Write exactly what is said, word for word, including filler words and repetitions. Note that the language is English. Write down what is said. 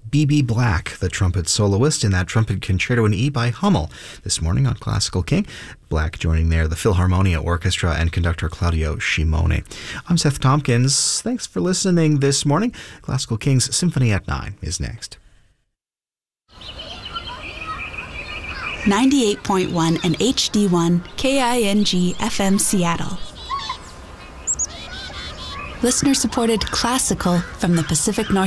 B B Black, the trumpet soloist in that Trumpet Concerto in E by Hummel, this morning on Classical King. Black joining there the Philharmonia Orchestra and conductor Claudio Scimone. I'm Seth Tompkins. Thanks for listening this morning. Classical King's Symphony at Nine is next. ninety-eight point one and H D one K I N G F M Seattle. Listener-supported classical from the Pacific Northwest.